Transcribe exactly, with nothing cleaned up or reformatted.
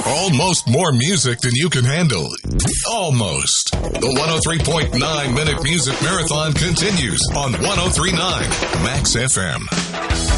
almost more music than you can handle. Almost. The one oh three point nine Minute Music Marathon continues on one oh three point nine Max F M.